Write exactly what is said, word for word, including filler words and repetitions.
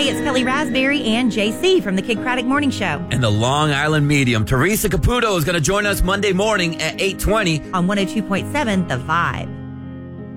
Hey, it's Kelly Raspberry and J C from the Kid Craddock Morning Show. And the Long Island medium, Teresa Caputo, is going to join us Monday morning at eight twenty on one oh two point seven The Vibe.